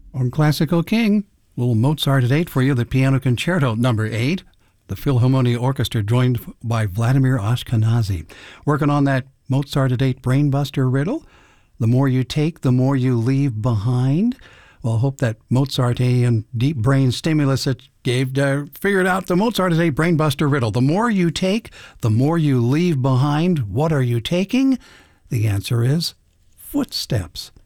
On Classical King, little Mozart at 8 for you, the Piano Concerto number 8. The Philharmonia Orchestra joined by Vladimir Ashkenazy. Working on that Mozart at 8 brainbuster riddle. The more you take, the more you leave behind. Well, I hope that Mozartian deep brain stimulus that gave figured out the Mozart at 8 brainbuster riddle. The more you take, the more you leave behind. What are you taking? The answer is footsteps.